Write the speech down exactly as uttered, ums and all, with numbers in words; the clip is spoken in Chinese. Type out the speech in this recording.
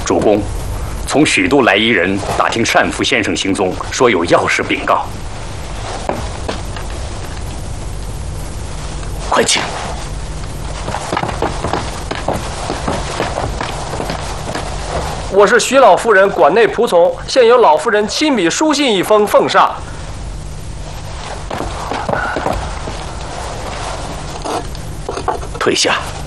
主公，从许都来一人打听单福先生行踪，说有要事禀告。快请。 我是徐老夫人馆内仆从，现由老夫人亲笔书信一封奉上。 退下。